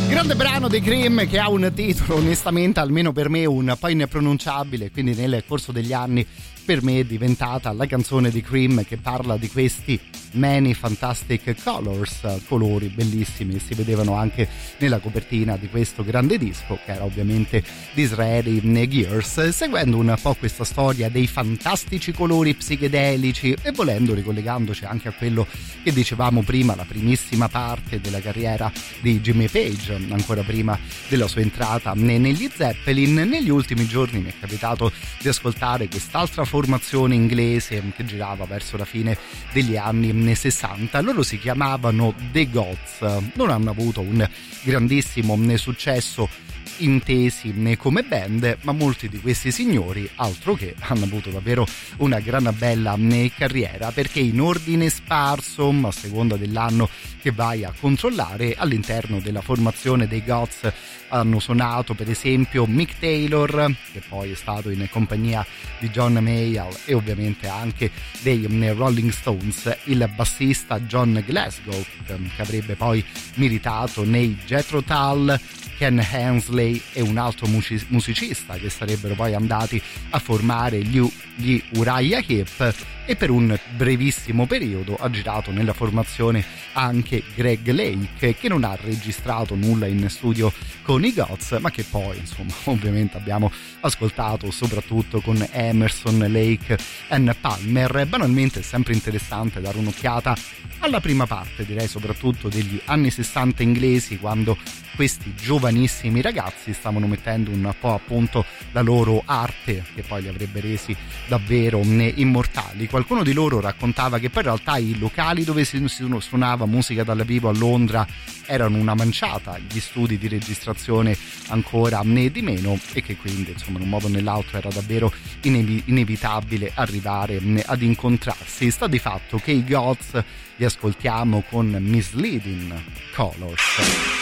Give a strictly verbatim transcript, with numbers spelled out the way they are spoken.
Grande brano dei Cream che ha un titolo onestamente almeno per me un po' impronunciabile, quindi nel corso degli anni per me è diventata la canzone di Cream che parla di questi Many Fantastic Colors, colori bellissimi, si vedevano anche nella copertina di questo grande disco che era ovviamente Disraeli Gears, seguendo un po' questa storia dei fantastici colori psichedelici e volendo ricollegandoci anche a quello che dicevamo prima, la primissima parte della carriera di Jimmy Page, ancora prima della sua entrata negli Zeppelin. Negli ultimi giorni mi è capitato di ascoltare quest'altra formazione inglese che girava verso la fine degli anni sessanta. Loro si chiamavano The Gods, non hanno avuto un grandissimo successo intesi come band, ma molti di questi signori altro che hanno avuto davvero una gran bella carriera, perché in ordine sparso a seconda dell'anno che vai a controllare all'interno della formazione dei Gods hanno suonato per esempio Mick Taylor, che poi è stato in compagnia di John Mayall, e ovviamente anche dei Rolling Stones il bassista John Glasgow, che avrebbe poi militato nei Jethro Tull, Ken Hensley e un altro musicista che sarebbero poi andati a formare gli, gli Uriah Heep, e per un brevissimo periodo ha girato nella formazione anche Greg Lake, che non ha registrato nulla in studio con i Gods, ma che poi insomma ovviamente abbiamo ascoltato soprattutto con Emerson, Lake and Palmer. Banalmente è sempre interessante dare un'occhiata alla prima parte, direi soprattutto degli anni sessanta inglesi, quando questi giovanissimi ragazzi stavano mettendo un po' a punto la loro arte che poi li avrebbe resi davvero immortali. Qualcuno di loro raccontava che poi in realtà i locali dove si suonava musica dal vivo a Londra erano una manciata, gli studi di registrazione ancora né di meno, e che quindi insomma in un modo o nell'altro era davvero inevi- inevitabile arrivare ad incontrarsi. Sta di fatto che i Gods li ascoltiamo con Misleading Colors.